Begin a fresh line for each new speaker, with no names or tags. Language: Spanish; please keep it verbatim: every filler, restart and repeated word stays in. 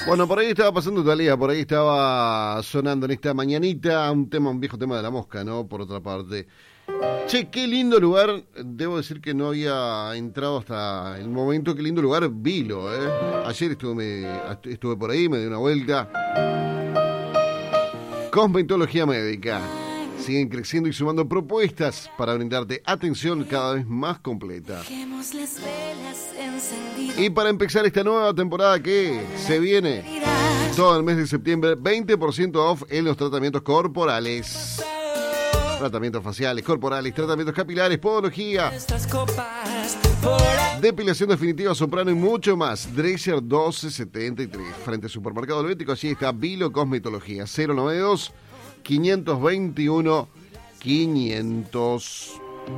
Bueno, por ahí estaba pasando Thalía, por ahí estaba sonando en esta mañanita un tema, un viejo tema de La Mosca, ¿no? Por otra parte. Che, qué lindo lugar, debo decir que no había entrado hasta el momento, qué lindo lugar Vilo, ¿eh? Ayer estuve, me, estuve por ahí, me di una vuelta. Cosmetología médica. Siguen creciendo y sumando propuestas para brindarte atención cada vez más completa. Y para empezar esta nueva temporada que se viene todo el mes de septiembre, veinte por ciento off en los tratamientos corporales. Tratamientos faciales, corporales, tratamientos capilares, podología, depilación definitiva, soprano y mucho más. Dresser doce setenta y tres, frente al Supermercado Helvético. Allí está Vilo Cosmetología, cero noventa y dos, quinientos veintiuno, quinientos.